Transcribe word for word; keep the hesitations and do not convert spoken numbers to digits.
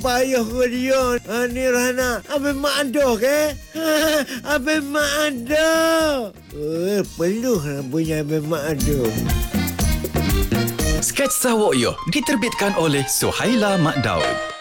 Payah kau dia. Ha, ni Rana. Abang mak ada ke? Ha, abang mak ada. Eh, perlu lah punya abang mak ada. Sketsa Woyo diterbitkan oleh Suhaila Mak Daud.